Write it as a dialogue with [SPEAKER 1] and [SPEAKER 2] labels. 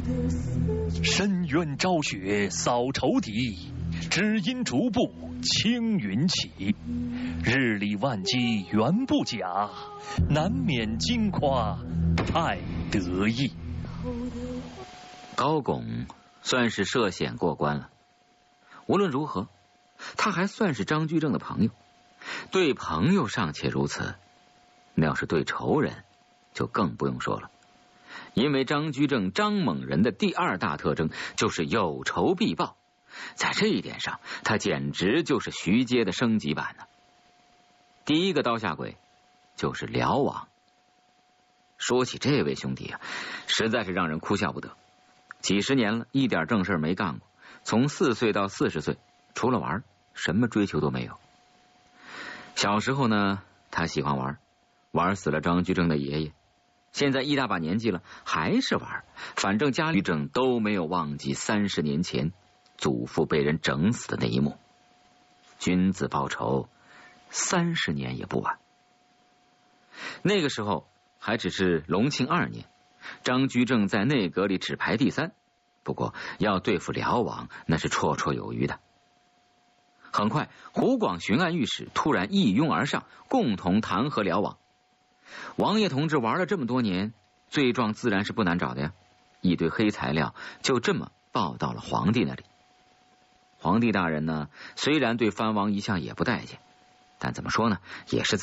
[SPEAKER 1] 深渊昭雪扫仇敌，只因逐步青云起。日理万机原不假，难免惊夸太得意。
[SPEAKER 2] 高拱算是涉险过关了。无论如何，他还算是张居正的朋友。对朋友尚且如此，那要是对仇人，就更不用说了。因为张居正张猛人的第二大特征就是有仇必报，在这一点上，他简直就是徐阶的升级版呢。第一个刀下鬼就是辽王。说起这位兄弟啊，实在是让人哭笑不得。几十年了，一点正事没干过，从4岁到40岁，除了玩，什么追求都没有。小时候呢，他喜欢玩，玩死了张居正的爷爷。现在一大把年纪了，还是玩，反正家里正都没有忘记30年前祖父被人整死的那一幕。君子报仇，30年也不晚。那个时候还只是隆庆2年，张居正在内阁里只排第3，不过要对付辽王那是绰绰有余的。很快，湖广巡按御史突然一拥而上，共同弹劾辽王。王爷同志玩了这么多年，罪状自然是不难找的呀。一堆黑材料就这么报到了皇帝那里。皇帝大人呢，虽然对藩王一向也不待见，但怎么说呢，也是